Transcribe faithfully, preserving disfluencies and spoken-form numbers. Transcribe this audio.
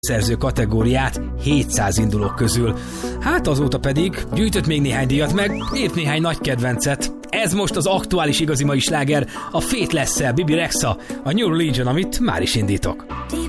szerző kategóriát hétszáz indulók közül. Hát azóta pedig gyűjtött még néhány díjat, meg írt néhány nagy kedvencet. Ez most az aktuális igazi mai sláger, a Fate Lesz-el, Bibi Rexha, a New Religion, amit már is indítok.